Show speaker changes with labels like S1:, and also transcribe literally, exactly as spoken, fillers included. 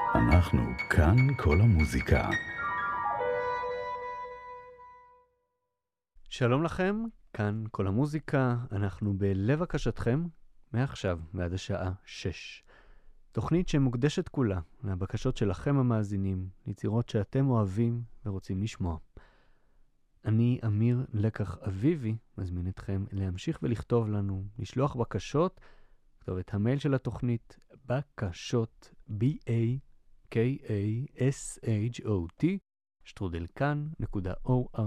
S1: אנחנו כאן כל המוזיקה.
S2: שלום לכם, כאן כל המוזיקה, אנחנו בלב הקשתכם, מעכשיו ועד השעה שש. תוכנית שמוקדשת כולה לבקשות שלכם המאזינים, ליצירות שאתם אוהבים ורוצים לשמוע. אני אמיר לקח אביבי, מזמין אתכם להמשיך ולכתוב לנו, לשלוח בקשות, כתוב את המייל של התוכנית, בקשות, B-A-K-A-S-H-O-T, שטרודלקן נקודה או אר